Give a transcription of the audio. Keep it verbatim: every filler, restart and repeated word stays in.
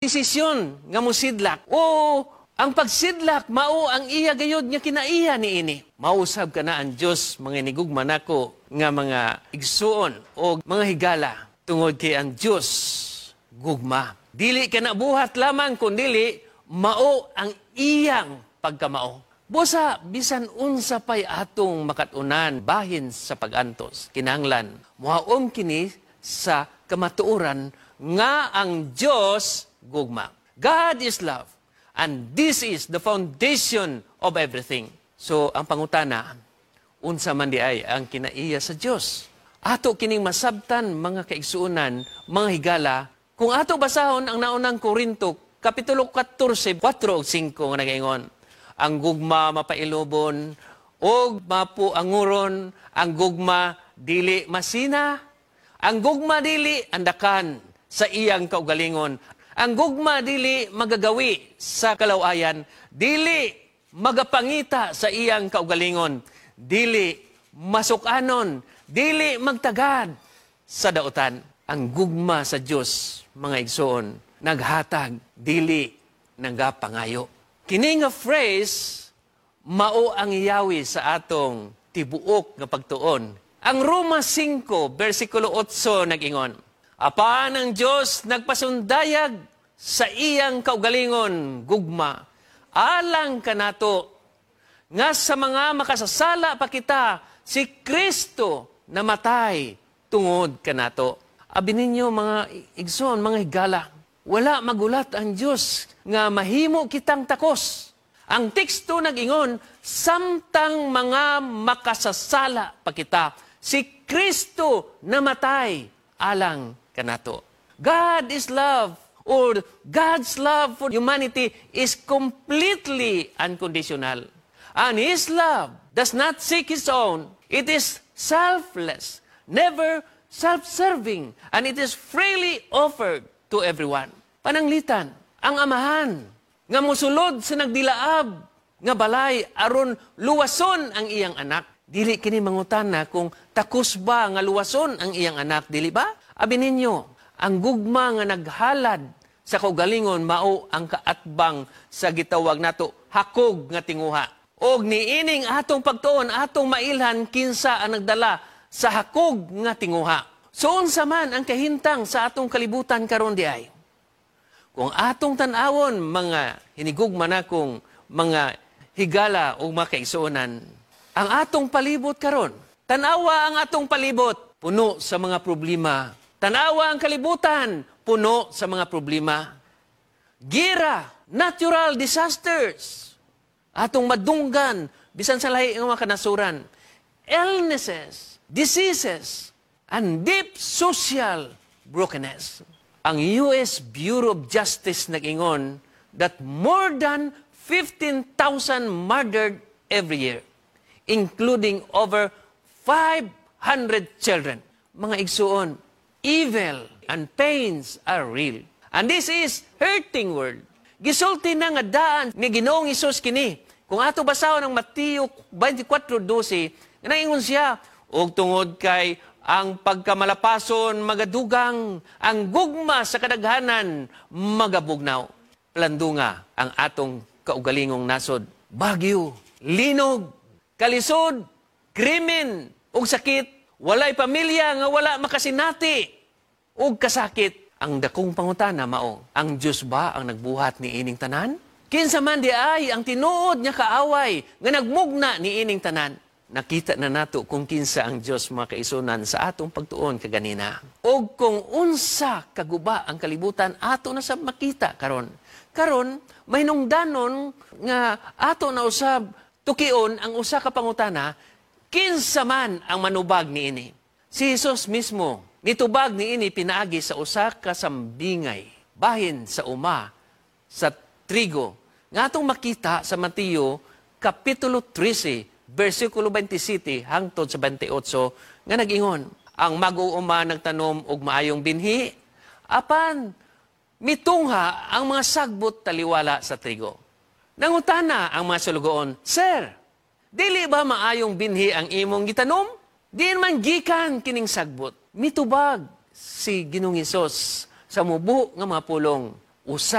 desisyon nga mosidlak. O ang pagsidlak, mao ang iya gayod nga kinaiya ni ini. Mausab ka na ang Diyos, mga inigugma nako nga mga igsuon o mga higala. Tungod kay ang Diyos, gugma. Dili ka na buhat lamang, kundili, mao ang iyang pagkamao. Busa, bisan unsa pa'y atong makatunan bahin sa pagantos. Kinahanglan, muhaom kini sa kamatuoran nga ang Diyos gugma. God is love. And this is the foundation of everything. So, ang pangutana, unsa man di ay ang kinaiya sa Diyos. Ato kining masabtan, mga kaigsuunan, mga higala, kung ato basahon ang naunang Korinto, Kapitulo fourteen, four ug five nga nagaingon, ang gugma mapailobon, og mapuanguron, ang gugma dili masina, ang gugma dili andakan sa iyang kaugalingon, ang gugma dili magagawi sa kalawayan, dili magapangita sa iyang kaugalingon, dili masukanon, dili magtagad sa dautan. Ang gugma sa Diyos, mga igsoon, naghatag, dili nagapangayo. Kini nga phrase, mao ang iyawi sa atong tibuok nga pagtuon. Ang Roma five, versikulo eight nag-ingon, apan ang Diyos nagpasundayag sa iyang kaugalingon, gugma, alang kanato, nga sa mga makasasala pa kita, si Kristo namatay tungod kanato. Abi ninyo mga igsoon, mga higala, wala magulat ang Diyos nga mahimo kitang takos. Ang teksto nag-ingon, samtang mga makasasala pa kita, si Kristo namatay alang kanato. God is love, or God's love for humanity is completely unconditional. And His love does not seek His own. It is selfless, never self-serving, and it is freely offered to everyone. Pananglitan, ang amahan, nga musulod sa nagdilaab, nga balay, aron luwason ang iyang anak. Dili kini mangutana kung takus ba nga luwason ang iyang anak, dili ba? Abi ninyo, ang gugma nga naghalad sa kaugalingon, mao ang kaatbang sa gitawag nato, hakog nga tinguha. Og niining atong pagtuon, atong mailhan, kinsa ang nagdala sa hakog nga tinguha. So unsa man ang kahintang sa atong kalibutan karon di ay? Kung atong tan-awon, mga hinigugma na kong mga higala o mga kaigsuonan, ang atong palibot karon, tanawa ang atong palibot, puno sa mga problema. Tanawa ang kalibutan, puno sa mga problema. Gira, natural disasters, atong madunggan, bisan sa lahi ng mga kanasuran, illnesses, diseases, and deep social brokenness. Ang U S Bureau of Justice nag-ingon that more than fifteen thousand murdered every year, including over five hundred children. Mga igsuon, evil and pains are real. And this is hurting world. Gisulti na nga daan ni Ginoong Hesus kini. Kung ato basahon ang Mateo twenty-four twelve, naingon siya, og tungod kay ang pagkamalapason magadugang, ang gugma sa kadaghanan magabugnaw. Plandunga ang atong kaugalingong nasod. Bagyo, linog, kalisod, krimen, ug sakit, walay pamilya nga wala makasinati, ug kasakit. Ang dakong pangutana mao, ang Diyos ba ang nagbuhat ni ining tanan? Kinsa man di ay ang tinuod niya kaaway nga nagmugna ni ining tanan. Nakita na nato kung kinsa ang Diyos mga kaisunan sa atong pagtuon kaganina. O kung unsa kaguba ang kalibutan, ato na sa makita karon. Karon, may nungdanon nga ato na usab tukion ang usa ka pangutana, kinsa man ang manubag ni ini. Si Jesus mismo, nitubag ni ini pinaagi sa usa ka sambingay, bahin sa uma, sa trigo. Nga atong makita sa Mateo, Kapitulo thirteen, versikulo twenty-seven hangtod sa twenty-eight, nga nag-ingon, ang mag-uuma nagtanom og maayong binhi, apan mitungha ang mga sagbot taliwala sa trigo. Nangutana ang mga sulugoon, Sir, dili ba maayong binhi ang imong gitanom? Di man gikan kining sagbot. Mitubag si Ginoong Hesus sa mubo nga mga pulong, usa